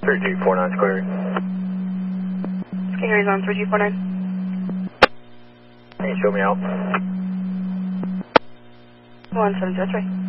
3249 clear. Sky Harry's on 3249. Can you show me out? 1703.